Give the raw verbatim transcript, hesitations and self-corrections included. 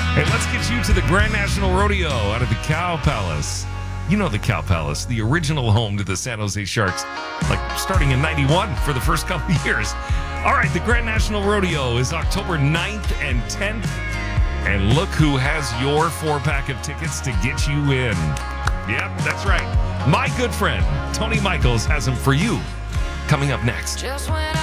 Hey, let's get you to the Grand National Rodeo out of the Cow Palace. You know the Cow Palace, the original home to the San Jose Sharks, like starting in ninety-one for the first couple of years. All right, the Grand National Rodeo is October ninth and tenth. And look who has your four-pack of tickets to get you in. Yep, that's right. My good friend, Tony Michaels, has them for you. Coming up next. Just when